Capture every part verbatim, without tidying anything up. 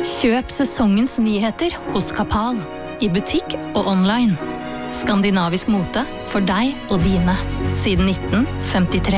Kjøp sesongens nyheter hos Kapal, i butikk og online. Skandinavisk mote for deg og dine, siden nitten femtitre.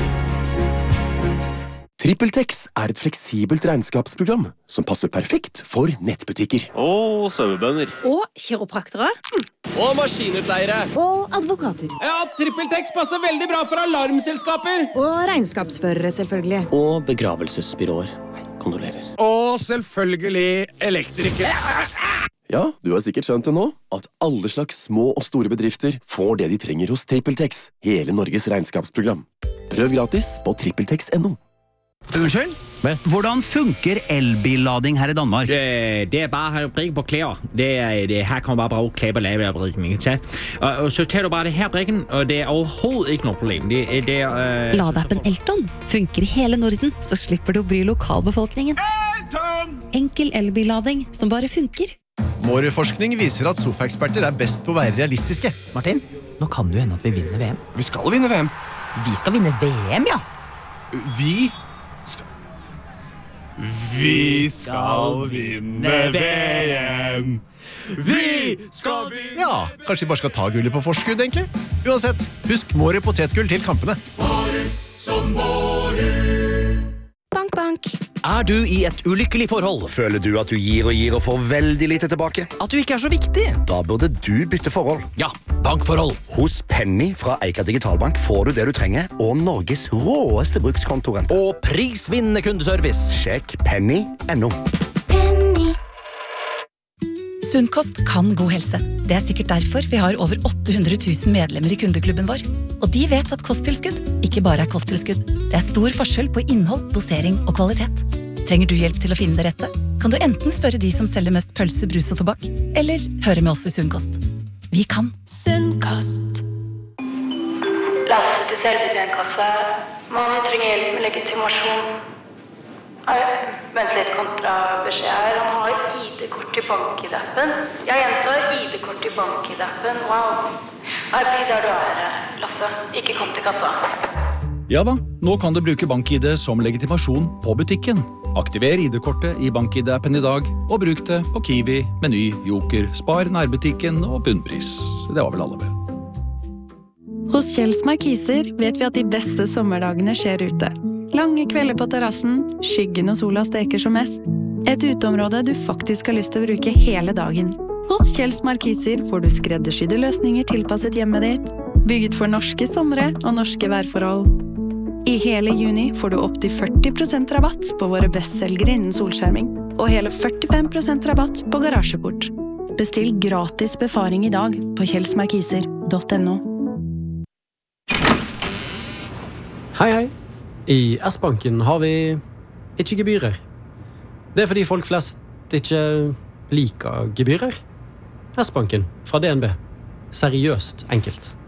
TrippelTex er et fleksibelt regnskapsprogram som passer perfekt for nettbutikker. Og sauebønder. Og kiropraktere. Og maskinutleiere. Og advokater. Ja, TrippelTex passer veldig bra for alarmselskaper. Og regnskapsførere, selvfølgelig. Og begravelsesbyråer. Kondolerer. Og selvfølgelig elektrikere. Ja, du har sikkert skjønt det nå, at alle slags små og store bedrifter får det de trenger hos TrippelTex, hele Norges regnskapsprogram. Prøv gratis på trippeltex punktum no. Unnskyld? Hvordan funker elbillading her i Danmark? Det, det er bare å brikke på klær. Det er, det, her kan man bare bruke klær på lavebrikken, ikke sant? Og, og så tar du bare det her brikken, og det er overhovedet ikke noe problem. Det, det er... Uh, Ladeappen Elton funker i hele Norden, så slipper du å bry lokalbefolkningen. Elton! Enkel elbillading som bare funker. Mårud-forskning viser at sofaeksperter er best på å være realistiske. Martin, nå kan du hende at vi vinner V M. Vi skal vinne V M. Vi skal vinne V M, ja. Vi skal... Vi skal vinne V M. Vi skal vinne... Ja, kanskje vi bare skal ta gullet på forskudd, egentlig? Uansett, husk Mårud potetgull til kampene. Mårud som Mårud. Bank, bank. Er du i et ulykkelig forhold? Føler du at du gir og gir og får veldig lite tilbake? At du ikke er så viktig? Da burde du bytte forhold. Ja, bankforhold. Hos Penny fra Eika Digitalbank får du det du trenger, og Norges råeste brukskontoren. Og prisvinnende kundeservice. Sjekk penny punktum no. Sunnkost kan god helse. Det er sikkert derfor vi har over åtte hundre tusen medlemmer i kundeklubben vår. Og de vet at kosttilskudd ikke bare er kosttilskudd. Det er stor forskjell på innhold, dosering og kvalitet. Trenger du hjelp til å finne det rette? Kan du enten spørre de som selger mest pølse, brus og tobakk, eller høre med oss i Sunnkost. Vi kan. Sunnkost. Lasse til selvbetjentkasse. Man trenger hjelp med legitimasjon. Nei, vent litt kontra beskjed her. Han har I D-kort i bank-I D-appen. Jeg gjentar I D-kort i bank-I D-appen. Wow. Nei, bli der du er, Lasse. Ikke kom til kassa. Ja da, nå kan du bruke BankID som legitimasjon på butikken. Aktiver I D-kortet i BankID-appen i dag, og bruk det på Kiwi, Meny, Joker, Spar, nærbutikken og bunnpris. Det var vel alle vel. Hos Kjells Markiser vet vi at de beste sommerdagene skjer ute. Lange kvelder på terrassen, skyggen og sola steker som mest. Et uteområde du faktisk har lyst til å bruke hele dagen. Hos Kjells Markiser får du skreddersydde løsninger tilpasset hjemmet ditt, bygget for norske somre og norske værforhold. I hele juni får du opp til førti prosent rabatt på våre bestselgere innen solskjerming, og hele førtifem prosent rabatt på garasjeport. Bestill gratis befaring i dag på kjellsmarkiser punktum no. Hei, hei. I S-banken har vi ikke gebyrer. Det er fordi folk flest ikke liker gebyrer. S-banken fra D N B. Seriøst enkelt.